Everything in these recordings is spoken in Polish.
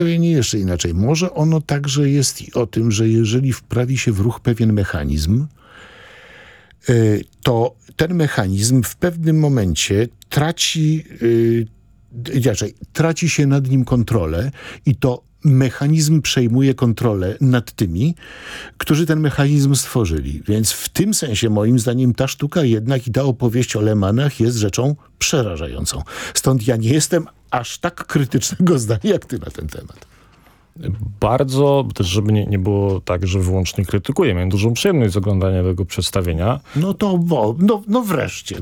Nie jeszcze inaczej. Może ono także jest i o tym, że jeżeli wprawi się w ruch pewien mechanizm, to ten mechanizm w pewnym momencie traci się nad nim kontrolę i to mechanizm przejmuje kontrolę nad tymi, którzy ten mechanizm stworzyli. Więc w tym sensie, moim zdaniem, ta sztuka jednak i ta opowieść o Lemanach jest rzeczą przerażającą. Stąd ja nie jestem aż tak krytycznego zdania jak ty na ten temat. Bardzo, też żeby nie było tak, że wyłącznie krytykuję. Miałem dużą przyjemność z oglądania tego przedstawienia. No wreszcie.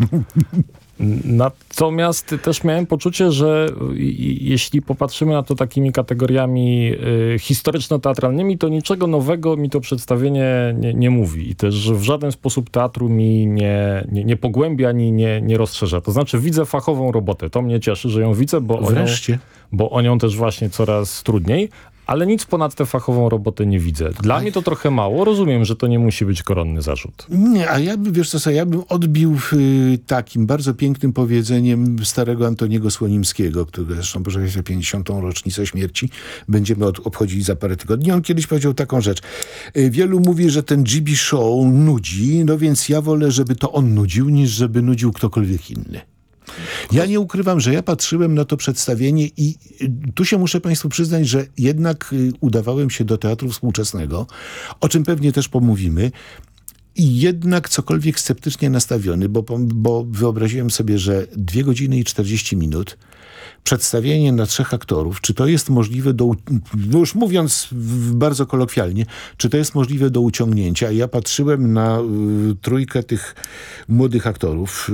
Natomiast też miałem poczucie, że jeśli popatrzymy na to takimi kategoriami historyczno-teatralnymi, to niczego nowego mi to przedstawienie nie mówi. I też, że w żaden sposób teatru mi nie pogłębia, ani nie rozszerza. To znaczy widzę fachową robotę. To mnie cieszy, że ją widzę, bo o nią też właśnie coraz trudniej. Ale nic ponad tę fachową robotę nie widzę. Dla mnie to trochę mało. Rozumiem, że to nie musi być koronny zarzut. Nie, a ja bym odbił takim bardzo pięknym powiedzeniem starego Antoniego Słonimskiego, który zresztą proszę 50. rocznicę śmierci będziemy obchodzili za parę tygodni. On kiedyś powiedział taką rzecz. Wielu mówi, że ten GB Show nudzi, no więc ja wolę, żeby to on nudził, niż żeby nudził ktokolwiek inny. Ja nie ukrywam, że ja patrzyłem na to przedstawienie i tu się muszę państwu przyznać, że jednak udawałem się do teatru współczesnego, o czym pewnie też pomówimy, i jednak cokolwiek sceptycznie nastawiony, bo wyobraziłem sobie, że 2 godziny i 40 minut przedstawienie na 3 aktorów, czy to jest możliwe już mówiąc bardzo kolokwialnie, czy to jest możliwe do uciągnięcia? Ja patrzyłem na trójkę tych młodych aktorów.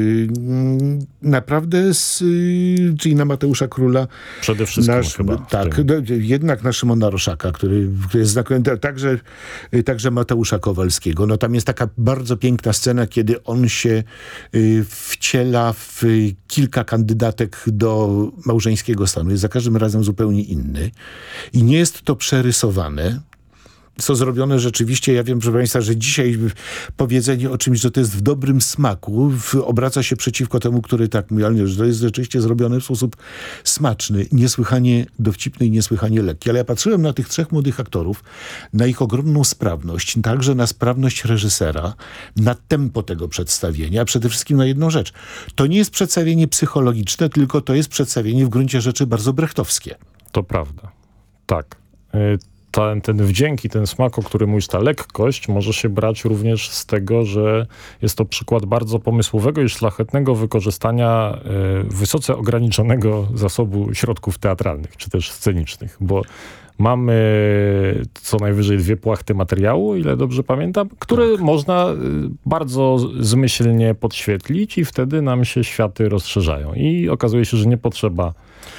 Naprawdę, czyli na Mateusza Króla. Przede wszystkim chyba. Tak, jednak na Szymona Roszaka, który jest znakomity, także Mateusza Kowalskiego. No tam jest taka bardzo piękna scena, kiedy on się wciela w kilka kandydatek do małżeńskiego stanu. Jest za każdym razem zupełnie inny. I nie jest to przerysowane, co zrobione rzeczywiście, ja wiem, proszę państwa, że dzisiaj powiedzenie o czymś, że to jest w dobrym smaku, obraca się przeciwko temu, który tak mówi, ale nie, że to jest rzeczywiście zrobione w sposób smaczny, niesłychanie dowcipny i niesłychanie lekki. Ale ja patrzyłem na tych 3 młodych aktorów, na ich ogromną sprawność, także na sprawność reżysera, na tempo tego przedstawienia, a przede wszystkim na jedną rzecz. To nie jest przedstawienie psychologiczne, tylko to jest przedstawienie w gruncie rzeczy bardzo brechtowskie. To prawda. Tak. Ten wdzięk i ten smak, o którym mówisz, ta lekkość może się brać również z tego, że jest to przykład bardzo pomysłowego i szlachetnego wykorzystania wysoce ograniczonego zasobu środków teatralnych, czy też scenicznych, bo mamy co najwyżej 2 płachty materiału, ile dobrze pamiętam, które można bardzo zmyślnie podświetlić i wtedy nam się światy rozszerzają. I okazuje się, że nie potrzeba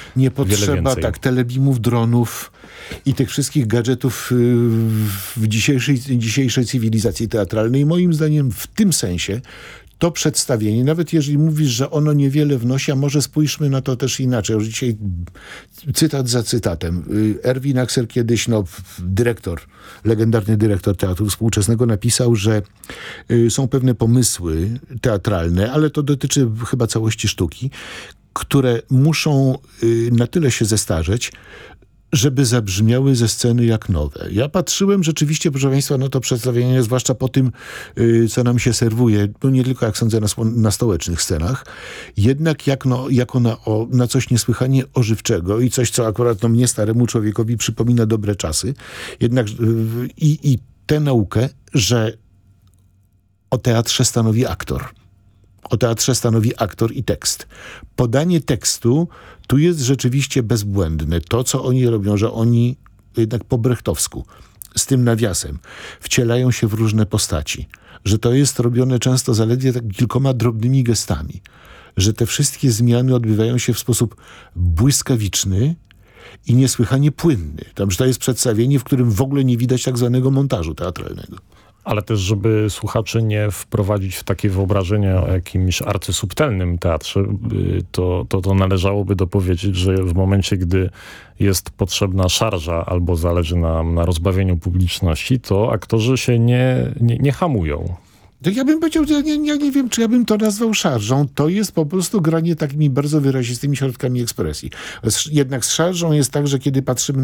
tak telebimów, dronów i tych wszystkich gadżetów w dzisiejszej cywilizacji teatralnej. Moim zdaniem w tym sensie to przedstawienie, nawet jeżeli mówisz, że ono niewiele wnosi, a może spójrzmy na to też inaczej. Już dzisiaj cytat za cytatem. Erwin Axel kiedyś, legendarny dyrektor Teatru Współczesnego napisał, że są pewne pomysły teatralne, ale to dotyczy chyba całości sztuki, które muszą na tyle się zestarzeć, żeby zabrzmiały ze sceny jak nowe. Ja patrzyłem rzeczywiście, proszę państwa, na to przedstawienie, zwłaszcza po tym, co nam się serwuje, no nie tylko, jak sądzę, na stołecznych scenach, jednak na coś niesłychanie ożywczego i coś, co akurat mnie, staremu człowiekowi, przypomina dobre czasy. Jednak i tę naukę, że o teatrze stanowi aktor. O teatrze stanowi aktor i tekst. Podanie tekstu tu jest rzeczywiście bezbłędne. To, co oni robią, że oni jednak po brechtowsku, z tym nawiasem, wcielają się w różne postaci. Że to jest robione często zaledwie tak kilkoma drobnymi gestami. Że te wszystkie zmiany odbywają się w sposób błyskawiczny i niesłychanie płynny. Że to jest przedstawienie, w którym w ogóle nie widać tak zwanego montażu teatralnego. Ale też, żeby słuchaczy nie wprowadzić w takie wyobrażenie o jakimś arcysubtelnym teatrze, to należałoby dopowiedzieć, że w momencie, gdy jest potrzebna szarża albo zależy nam na rozbawieniu publiczności, to aktorzy się nie hamują. To ja bym powiedział, że ja nie wiem, czy ja bym to nazwał szarżą. To jest po prostu granie takimi bardzo wyrazistymi środkami ekspresji. Jednak z szarżą jest tak, że kiedy patrzymy